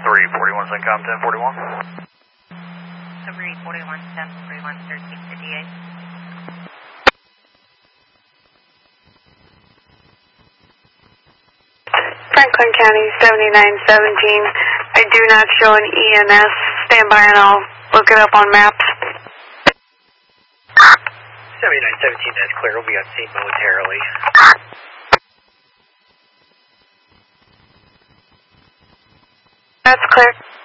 341 CENTCOM 1041. 341 1041 1358. Franklin County 7917. I do not show an ENS. Stand by and I'll look it up on maps. 7917, that's clear. We'll be on scene momentarily. That's clear.